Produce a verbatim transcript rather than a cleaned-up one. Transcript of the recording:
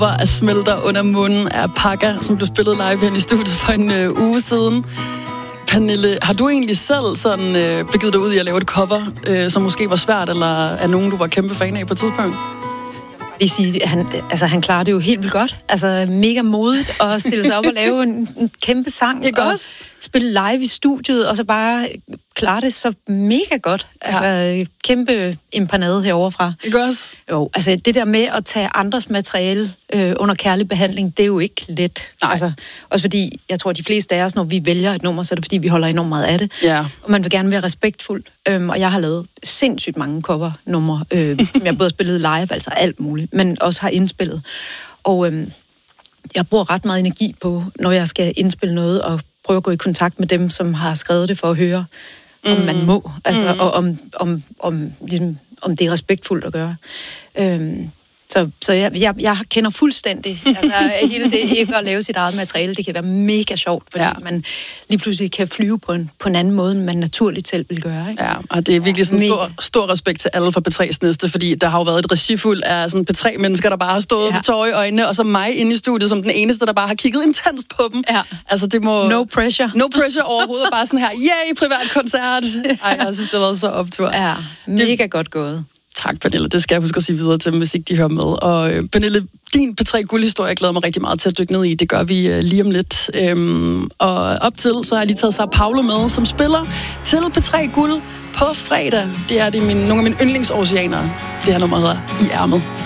af Smelter under munden af Pakka, som blev spillet live her i studiet for en øh, uge siden. Pernille, har du egentlig selv sådan, øh, begivet dig ud i at lave et cover, øh, som måske var svært, eller er nogen, du var kæmpe fan af på et tidspunkt? Jeg sige, han, altså, han klarer det jo helt vildt godt. Altså, mega modigt at stille sig op og lave en, en kæmpe sang. Ikke og også? Spille live i studiet, og så bare klare det så mega godt. Altså, ja. Kæmpe impanade herovre fra. Ikke også? Jo, altså det der med at tage andres materiale øh, under kærlig behandling, det er jo ikke let. Nej. Altså, også fordi, jeg tror, de fleste af os, når vi vælger et nummer, så er det fordi, vi holder enormt meget af det. Ja. Og man vil gerne være respektfuld. Øhm, og jeg har lavet sindssygt mange covernumre, øh, som jeg både har spillet live, altså alt muligt, men også har indspillet. Og øhm, jeg bruger ret meget energi på, når jeg skal indspille noget, og prøve at gå i kontakt med dem, som har skrevet det for at høre, om mm. man må, altså, mm. og om, om, om, ligesom, om det er respektfuldt at gøre. Øhm, så så jeg, jeg, jeg kender fuldstændig altså, hele det ikke at lave sit eget materiale. Det kan være mega sjovt, fordi ja. man lige pludselig kan flyve på en, på en anden måde, end man naturligt selv vil gøre. Ikke? Ja, og det er virkelig sådan stor, stor respekt til alle fra P tre's næste, fordi der har jo været et regi fuld af sådan P tre-mennesker, der bare har stået ja. med tårer i øjnene, og så mig inde i studiet som den eneste, der bare har kigget intenst på dem. Ja. Altså, det må... No pressure. No pressure overhovedet, bare sådan her, yay, privat koncert. Ej, jeg synes, det har været så optur. Ja, mega det... godt gået. Tak, Pernille. Det skal jeg huske at sige videre til dem, hvis ikke de hører med. Og øh, Pernille, din P tre guldhistorie glæder mig rigtig meget til at dykke ned i. Det gør vi øh, lige om lidt. Øhm, og op til, så har jeg lige taget Sao Paulo med, som spiller til P tre Guld på fredag. Det er det min, nogle af mine yndlingsoceanere. Det her nummer hedder I Ærmet.